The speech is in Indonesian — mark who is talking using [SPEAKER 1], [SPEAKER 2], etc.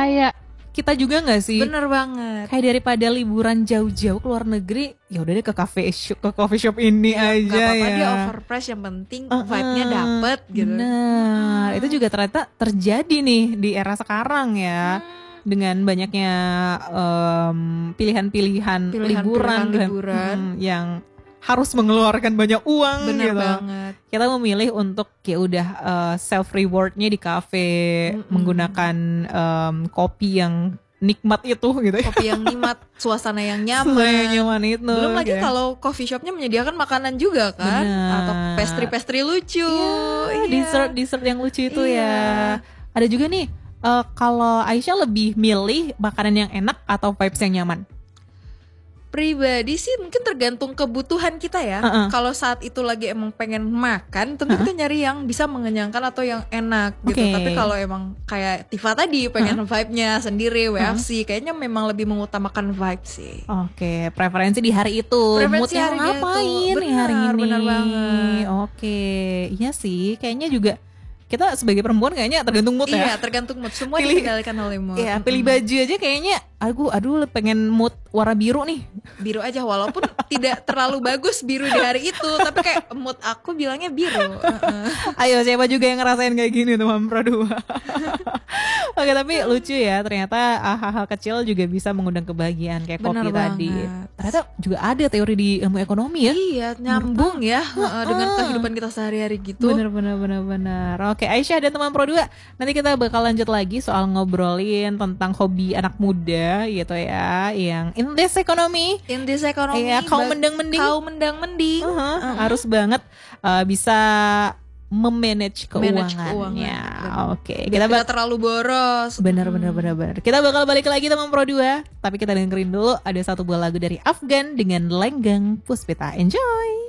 [SPEAKER 1] kayak kita juga nggak sih?
[SPEAKER 2] Bener banget.
[SPEAKER 1] Kayak daripada liburan jauh-jauh ke luar negeri, ya udah deh ke coffee shop ini aja
[SPEAKER 2] gak apa-apa
[SPEAKER 1] ya.
[SPEAKER 2] dia overpriced, yang penting vibe-nya dapet gitu.
[SPEAKER 1] Nah, itu juga ternyata terjadi nih di era sekarang ya. Dengan banyaknya pilihan-pilihan liburan yang harus mengeluarkan banyak uang.
[SPEAKER 2] Bener
[SPEAKER 1] gitu.
[SPEAKER 2] banget.
[SPEAKER 1] Kita memilih untuk ya udah self rewardnya di cafe, menggunakan kopi yang nikmat itu gitu.
[SPEAKER 2] Kopi yang nikmat, suasana yang nyaman.
[SPEAKER 1] Itu.
[SPEAKER 2] Belum lagi kalau coffee shopnya menyediakan makanan juga kan.
[SPEAKER 1] Bener.
[SPEAKER 2] Atau pastry lucu.
[SPEAKER 1] Dessert yang lucu itu ya. Ada juga nih, kalau Aisyah lebih milih makanan yang enak atau vibes yang nyaman?
[SPEAKER 2] Pribadi sih mungkin tergantung kebutuhan kita ya. Kalau saat itu lagi emang pengen makan, tentu kita nyari yang bisa mengenyangkan atau yang enak gitu. Tapi kalau emang kayak Tifa tadi pengen vibe-nya sendiri, WFC, kayaknya memang lebih mengutamakan vibe sih.
[SPEAKER 1] Oke, preferensi di hari itu.
[SPEAKER 2] Preferensi
[SPEAKER 1] moodnya
[SPEAKER 2] hari
[SPEAKER 1] ngapain nih hari ini?
[SPEAKER 2] Benar banget.
[SPEAKER 1] Oke, iya sih. Kayaknya juga kita sebagai perempuan kayaknya tergantung mood ya.
[SPEAKER 2] Iya, tergantung mood. Semua dikendalikan oleh mood.
[SPEAKER 1] Iya, pilih baju aja kayaknya. Aduh pengen mood warna biru nih.
[SPEAKER 2] Biru aja, walaupun tidak terlalu bagus biru di hari itu, tapi kayak mood aku bilangnya biru.
[SPEAKER 1] Ayo, siapa juga yang ngerasain kayak gini teman Pro 2. Oke, tapi lucu ya, ternyata hal-hal kecil juga bisa mengundang kebahagiaan kayak kopi tadi. Ternyata juga ada teori di ilmu ekonomi ya.
[SPEAKER 2] Iya, nyambung ya dengan kehidupan kita sehari-hari gitu.
[SPEAKER 1] Bener. Oke, Aisyah dan teman Pro 2, nanti kita bakal lanjut lagi soal ngobrolin tentang hobi anak muda gitu ya, yang in this economy, ya, kaum mendang-mending, harus banget bisa memanage keuangannya. Oke, kita
[SPEAKER 2] tidak terlalu boros.
[SPEAKER 1] Benar. Kita bakal balik lagi teman Pro 2, tapi kita dengerin dulu ada satu buah lagu dari Afgan dengan Lenggang Puspita. Enjoy.